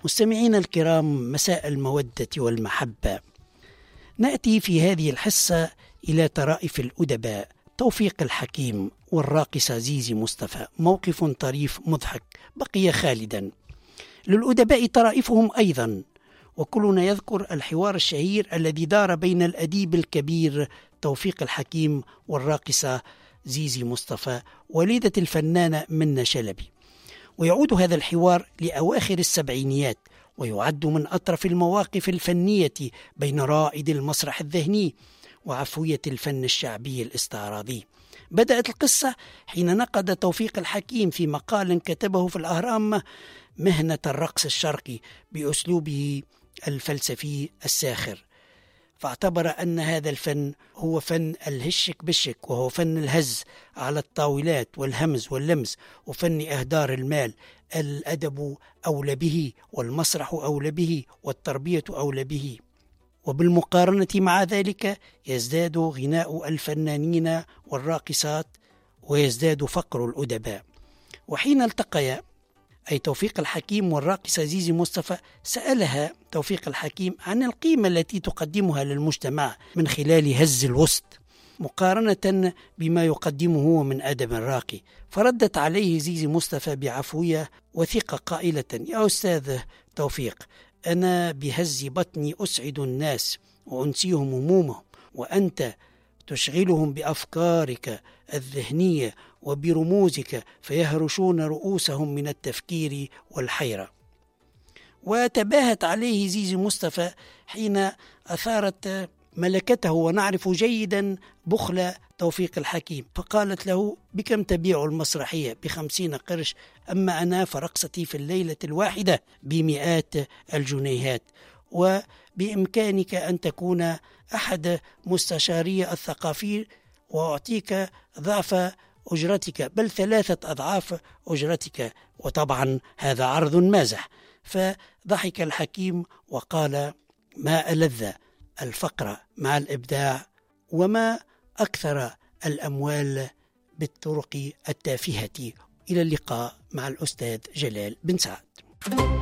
مستمعين الكرام، مساء المودة والمحبة. نأتي في هذه الحصة إلى طرائف الأدباء توفيق الحكيم والراقصة زيزي مصطفى. موقف طريف مضحك بقي خالدا. للأدباء طرائفهم أيضا، وكلنا يذكر الحوار الشهير الذي دار بين الأديب الكبير توفيق الحكيم والراقصة زيزي مصطفى والدة الفنانة منة شلبي. ويعود هذا الحوار لأواخر السبعينيات، ويعد من أطرف المواقف الفنية بين رائد المسرح الذهني وعفوية الفن الشعبي الاستعراضي. بدأت القصة حين نقد توفيق الحكيم في مقال كتبه في الأهرام مهنة الرقص الشرقي بأسلوبه الفلسفي الساخر، فاعتبر أن هذا الفن هو فن الهشك بشك، وهو فن الهز على الطاولات والهمز واللمز، وفن إهدار المال. الأدب أولى به، والمسرح أولى به، والتربية أولى به. وبالمقارنة مع ذلك يزداد غناء الفنانين والراقصات ويزداد فقر الأدباء. وحين التقيا أي توفيق الحكيم والراقصة زيزي مصطفى، سألها توفيق الحكيم عن القيمة التي تقدمها للمجتمع من خلال هز الوسط مقارنة بما يقدمه من أدب راقي. فردت عليه زيزي مصطفى بعفوية وثقة قائلة: يا أستاذ توفيق، أنا بهز بطني أسعد الناس وأنسيهم همومهم، وأنت تشغلهم بأفكارك الذهنية وبرموزك فيهرشون رؤوسهم من التفكير والحيرة. وتباهت عليه زيزي مصطفى حين أثارت ملكته، ونعرف جيدا بخل توفيق الحكيم، فقالت له: بكم تبيع المسرحية؟ ب50 قرش، أما أنا فرقصتي في الليلة الواحدة ب100 الجنيهات، وبإمكانك أن تكون أحد مستشاري الثقافي وأعطيك ضعف أجرتك، بل 3 أضعاف أجرتك. وطبعا هذا عرض مازح. فضحك الحكيم وقال: ما ألذ الفقر مع الإبداع، وما أكثر الأموال بالطرق التافهة. إلى اللقاء مع الأستاذ جلال بن سعد.